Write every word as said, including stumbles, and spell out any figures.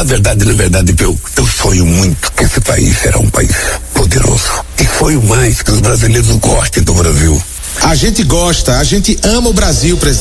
na verdade, na verdade, eu, eu sonho muito que esse país será um país poderoso. E sonho mais que os brasileiros gostem do Brasil. A gente gosta, a gente ama o Brasil, presidente.